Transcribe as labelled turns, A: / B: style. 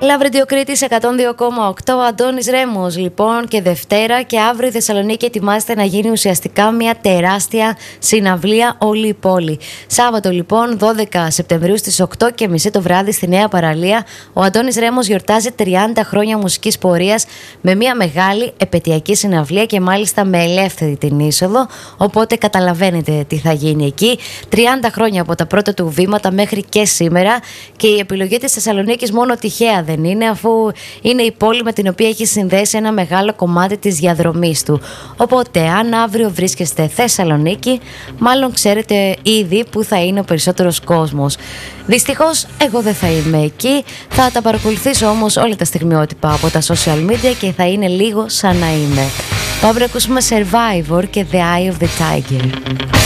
A: Love Radio Κρήτης 102,8. Ο Αντώνης Ρέμος λοιπόν και Δευτέρα και αύριο η Θεσσαλονίκη ετοιμάζεται να γίνει ουσιαστικά μια τεράστια συναυλία όλη η πόλη. Σάββατο λοιπόν 12 Σεπτεμβρίου στις 8:30 το βράδυ στη Νέα Παραλία ο Αντώνης Ρέμος γιορτάζει 30 χρόνια μουσικής πορείας με μια μεγάλη επετειακή συναυλία και μάλιστα με ελεύθερη την είσοδο, οπότε καταλαβαίνετε τι θα γίνει εκεί. 30 χρόνια από τα πρώτα του βήματα μέχρι και σήμερα και η επιλογή της Θεσσαλονίκης μόνο τυχαία δεν είναι, αφού είναι η πόλη με την οποία έχει συνδέσει ένα μεγάλο κομμάτι της διαδρομής του. Οπότε αν αύριο βρίσκεστε Θεσσαλονίκη, μάλλον ξέρετε ήδη που θα είναι ο περισσότερος κόσμος. Δυστυχώς εγώ δεν θα είμαι εκεί, θα τα παρακολουθήσω όμως όλα τα στιγμιότυπα από τα social media και θα είναι λίγο σαν να είμαι. Πάμε να ακούσουμε Survivor και The Eye of the Tiger.